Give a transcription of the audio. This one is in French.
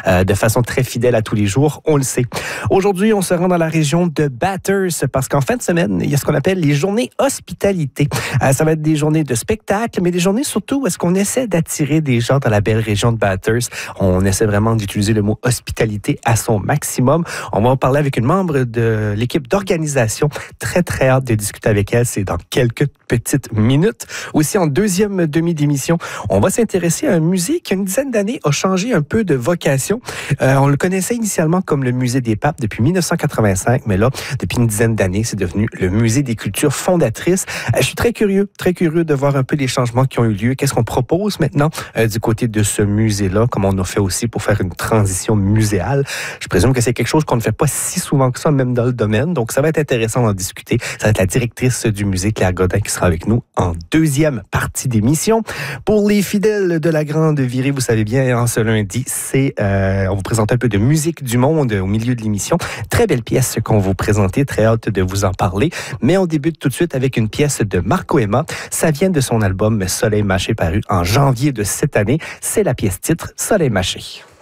de façon très fidèle à tous les jours, on le sait. Aujourd'hui, on se rend dans la région de Bathurst parce qu'en fin de semaine, il y a ce qu'on appelle les journées hospitalité. Ça va être des journées de spectacle, mais des journées surtout où est-ce qu'on essaie d'attirer des gens dans la belle région de Bathurst. On essaie vraiment d'utiliser le mot hospitalité à son maximum. On va en parler avec une membre de l'équipe d'organisation. Très, très hâte de discuter avec elle. C'est dans quelques petites minutes. Aussi, en deuxième demi-d'émission, on va s'intéresser à un musée qui, une dizaine d'années, a changé un peu de vocation. On le connaissait initialement comme le Musée des Papes depuis 1985, mais là, depuis une dizaine d'années, c'est devenu le Musée des cultures fondatrices. Je suis très curieux de voir un peu les changements qui ont eu lieu. Qu'est-ce qu'on propose maintenant du côté de ce musée-là, comme on a fait aussi pour faire une transition muséale. Je présume que c'est quelque chose qu'on ne fait pas si souvent que ça, même dans le domaine. Donc, ça va être intéressant d'en discuter. Ça va être la directrice du musée, Claire Godin, qui sera avec nous en deuxième partie d'émission. Pour les fidèles de la Grande Virée, vous savez bien, en ce lundi, on vous présente un peu de musique du monde au milieu de l'émission. Très belle pièce qu'on va vous présenter. Très hâte de vous en parler. Mais on débute tout de suite avec une pièce de Marco Emma. Ça vient de son album Soleil mâché paru en janvier de cette année. C'est la pièce titre Soleil mâché.